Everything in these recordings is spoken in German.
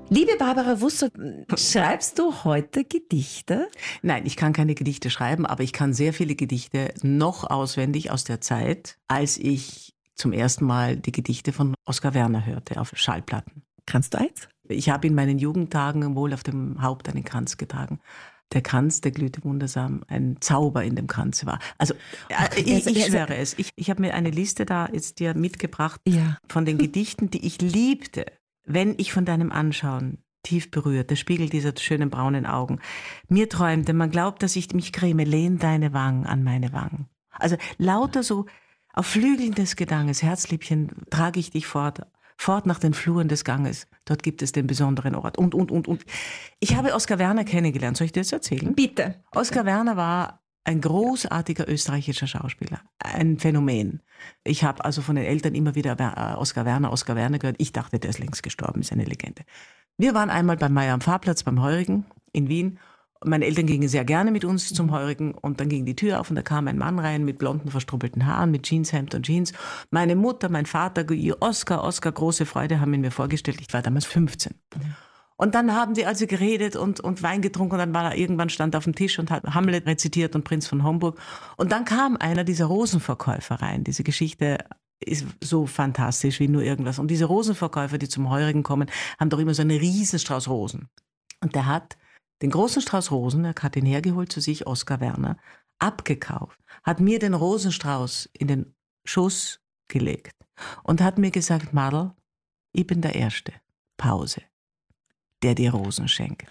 Liebe Barbara Wusser, schreibst du heute Gedichte? Nein, ich kann keine Gedichte schreiben, aber ich kann sehr viele Gedichte noch auswendig aus der Zeit, als ich zum ersten Mal die Gedichte von Oskar Werner hörte auf Schallplatten. Kannst du eins? Ich habe in meinen Jugendtagen wohl auf dem Haupt einen Kranz getragen. Der Kranz, der glühte wundersam, ein Zauber in dem Kranz war. Also ich schwöre es. Ich habe mir eine Liste da jetzt dir mitgebracht von den Gedichten, die ich liebte. Wenn ich von deinem Anschauen tief berührt, der Spiegel dieser schönen braunen Augen, mir träumte, man glaubt, dass ich mich creme, lehn deine Wangen an meine Wangen. Also lauter so auf Flügeln des Gedanges, Herzliebchen, trage ich dich fort nach den Fluren des Ganges. Dort gibt es den besonderen Ort. Und. Ich habe Oskar Werner kennengelernt. Soll ich dir das erzählen? Bitte. Oskar Werner war ein großartiger österreichischer Schauspieler. Ein Phänomen. Ich habe also von den Eltern immer wieder Oskar Werner gehört. Ich dachte, der ist längst gestorben, ist eine Legende. Wir waren einmal beim Meier am Fahrplatz, beim Heurigen in Wien. Meine Eltern gingen sehr gerne mit uns zum Heurigen und dann ging die Tür auf und da kam ein Mann rein mit blonden, verstrubbelten Haaren, mit Jeanshemd und Jeans. Meine Mutter, mein Vater, Oskar, große Freude, haben ihn mir vorgestellt. Ich war damals 15. Und dann haben die also geredet und Wein getrunken und dann war er irgendwann stand auf dem Tisch und hat Hamlet rezitiert und Prinz von Homburg. Und dann kam einer dieser Rosenverkäufer rein. Diese Geschichte ist so fantastisch wie nur irgendwas. Und diese Rosenverkäufer, die zum Heurigen kommen, haben doch immer so einen Riesenstrauß Rosen. Und der hat den großen Strauß Rosen, er hat ihn hergeholt zu sich, Oskar Werner, abgekauft, hat mir den Rosenstrauß in den Schoß gelegt und hat mir gesagt, Madl, ich bin der Erste, Pause, der dir Rosen schenkt.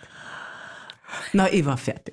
Na, ich war fertig.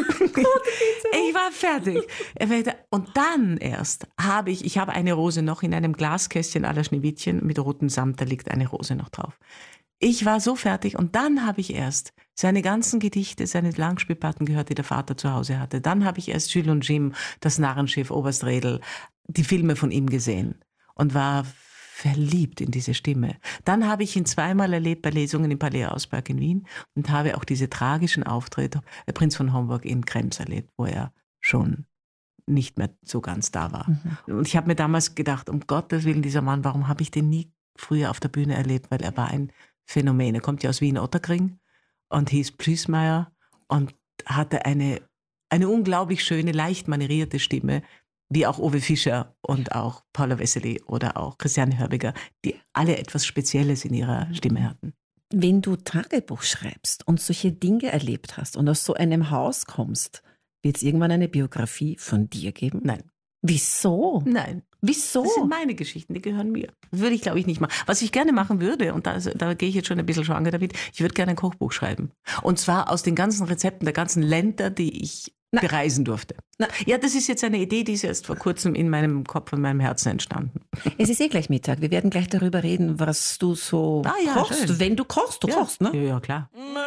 Ich war fertig. Und dann erst habe ich habe eine Rose noch in einem Glaskästchen à la Schneewittchen mit rotem Samt, da liegt eine Rose noch drauf. Ich war so fertig und dann habe ich erst seine ganzen Gedichte, seine Langspielplatten gehört, die der Vater zu Hause hatte. Dann habe ich erst Jules und Jim, das Narrenschiff, Oberst Redl, die Filme von ihm gesehen und war verliebt in diese Stimme. Dann habe ich ihn zweimal erlebt bei Lesungen im Palais Ausberg in Wien und habe auch diese tragischen Auftritte, der Prinz von Homburg in Krems erlebt, wo er schon nicht mehr so ganz da war. Und ich habe mir damals gedacht, um Gottes Willen, dieser Mann, warum habe ich den nie früher auf der Bühne erlebt, weil er war ein Phänomen. Er kommt ja aus Wien-Otterkring und hieß Plüßmeier und hatte eine unglaublich schöne, leicht manierierte Stimme, wie auch Uwe Fischer und auch Paula Wessely oder auch Christiane Hörbiger, die alle etwas Spezielles in ihrer Stimme hatten. Wenn du Tagebuch schreibst und solche Dinge erlebt hast und aus so einem Haus kommst, wird es irgendwann eine Biografie von dir geben? Nein. Wieso? Nein. Wieso? Das sind meine Geschichten, die gehören mir. Das würde ich, glaube ich, nicht machen. Was ich gerne machen würde, und da gehe ich jetzt schon ein bisschen schwanger damit, ich würde gerne ein Kochbuch schreiben. Und zwar aus den ganzen Rezepten der ganzen Länder, die ich bereisen durfte. Ja, das ist jetzt eine Idee, die ist erst vor kurzem in meinem Kopf und meinem Herzen entstanden. Es ist gleich Mittag. Wir werden gleich darüber reden, was du so kochst. Schön. Wenn du kochst, kochst, ne? Ja, klar.